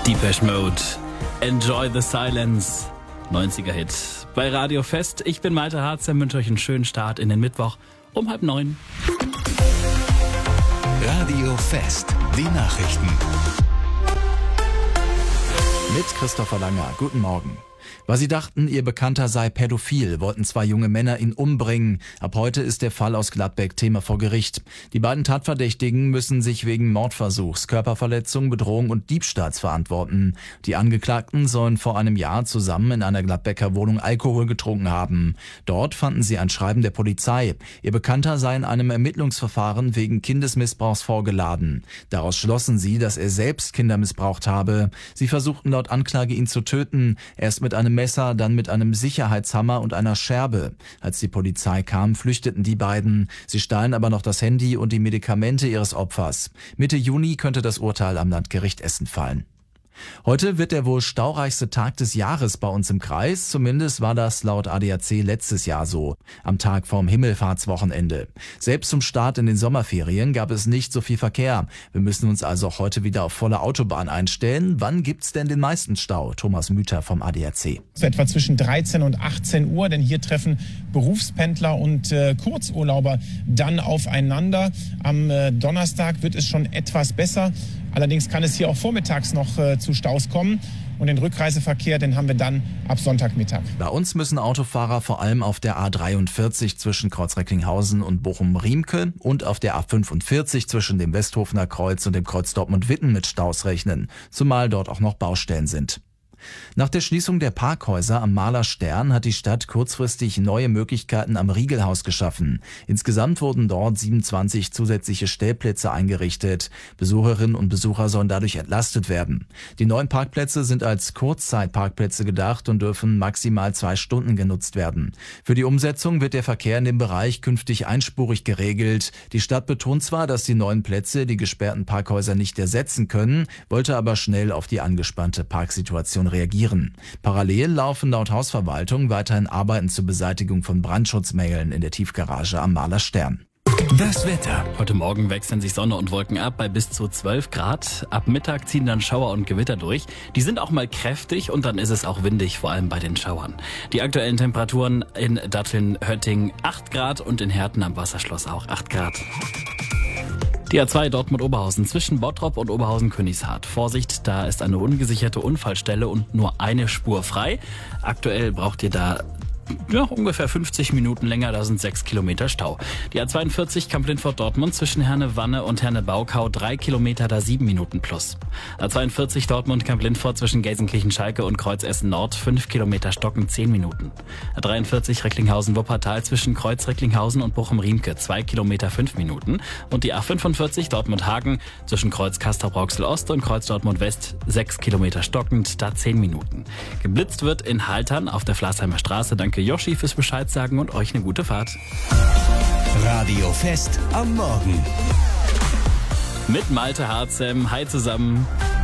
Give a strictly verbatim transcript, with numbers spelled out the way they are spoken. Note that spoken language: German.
Depeche Mode, Enjoy the Silence, neunziger-Hit bei Radio Fest. Ich bin Malte Harzem, wünsche euch einen schönen Start in den Mittwoch um halb neun. Radio Fest, die Nachrichten. Mit Christopher Langer. Guten Morgen. Weil sie dachten, ihr Bekannter sei pädophil, wollten zwei junge Männer ihn umbringen. Ab heute ist der Fall aus Gladbeck Thema vor Gericht. Die beiden Tatverdächtigen müssen sich wegen Mordversuchs, Körperverletzung, Bedrohung und Diebstahls verantworten. Die Angeklagten sollen vor einem Jahr zusammen in einer Gladbecker Wohnung Alkohol getrunken haben. Dort fanden sie ein Schreiben der Polizei. Ihr Bekannter sei in einem Ermittlungsverfahren wegen Kindesmissbrauchs vorgeladen. Daraus schlossen sie, dass er selbst Kinder missbraucht habe. Sie versuchten laut Anklage, ihn zu töten. Erst mit einem Messer, dann mit einem Sicherheitshammer und einer Scherbe. Als die Polizei kam, flüchteten die beiden. Sie stahlen aber noch das Handy und die Medikamente ihres Opfers. Mitte Juni könnte das Urteil am Landgericht Essen fallen. Heute wird der wohl staureichste Tag des Jahres bei uns im Kreis. Zumindest war das laut A D A C letztes Jahr so. Am Tag vorm Himmelfahrtswochenende. Selbst zum Start in den Sommerferien gab es nicht so viel Verkehr. Wir müssen uns also auch heute wieder auf volle Autobahn einstellen. Wann gibt's denn den meisten Stau? Thomas Müther vom A D A C. Etwa zwischen dreizehn und achtzehn Uhr, denn hier treffen Berufspendler und äh, Kurzurlauber dann aufeinander. Am äh, Donnerstag wird es schon etwas besser. Allerdings kann es hier auch vormittags noch äh, zu Staus kommen. Und den Rückreiseverkehr, den haben wir dann ab Sonntagmittag. Bei uns müssen Autofahrer vor allem auf der A dreiundvierzig zwischen Kreuz-Recklinghausen und Bochum-Riemke und auf der A fünfundvierzig zwischen dem Westhofener Kreuz und dem Kreuz Dortmund-Witten mit Staus rechnen, zumal dort auch noch Baustellen sind. Nach der Schließung der Parkhäuser am Mahler Stern hat die Stadt kurzfristig neue Möglichkeiten am Riegelhaus geschaffen. Insgesamt wurden dort siebenundzwanzig zusätzliche Stellplätze eingerichtet. Besucherinnen und Besucher sollen dadurch entlastet werden. Die neuen Parkplätze sind als Kurzzeitparkplätze gedacht und dürfen maximal zwei Stunden genutzt werden. Für die Umsetzung wird der Verkehr in dem Bereich künftig einspurig geregelt. Die Stadt betont zwar, dass die neuen Plätze die gesperrten Parkhäuser nicht ersetzen können, wollte aber schnell auf die angespannte Parksituation reagieren. Parallel laufen laut Hausverwaltung weiterhin Arbeiten zur Beseitigung von Brandschutzmängeln in der Tiefgarage am Mahler Stern. Das Wetter. Heute Morgen wechseln sich Sonne und Wolken ab bei bis zu zwölf Grad. Ab Mittag ziehen dann Schauer und Gewitter durch. Die sind auch mal kräftig und dann ist es auch windig, vor allem bei den Schauern. Die aktuellen Temperaturen in Datteln-Hötting acht Grad und in Herten am Wasserschloss auch acht Grad. Die A zwei Dortmund-Oberhausen zwischen Bottrop und Oberhausen-Königshardt. Vorsicht, da ist eine ungesicherte Unfallstelle und nur eine Spur frei. Aktuell braucht ihr da ja, ungefähr fünfzig Minuten länger, da sind sechs Kilometer Stau. Die A zweiundvierzig Kamp-Lindfort-Dortmund zwischen Herne-Wanne und Herne-Baukau, drei Kilometer, da sieben Minuten plus. A zweiundvierzig Dortmund Kamp-Lindfort zwischen Gelsenkirchen-Schalke und Kreuz-Essen-Nord, fünf Kilometer Stocken, zehn Minuten. A dreiundvierzig Recklinghausen-Wuppertal zwischen Kreuz-Recklinghausen und Bochum-Riemke, zwei Kilometer, fünf Minuten. Und die A fünfundvierzig Dortmund-Hagen zwischen Kreuz Castrop-Rauxel-Ost und Kreuz Dortmund-West, sechs Kilometer stockend, da zehn Minuten. Geblitzt wird in Haltern auf der Flasheimer Straße. Danke Yoshi fürs Bescheid sagen und euch eine gute Fahrt. Radio Fest am Morgen. Mit Malte Harzem. Hi zusammen.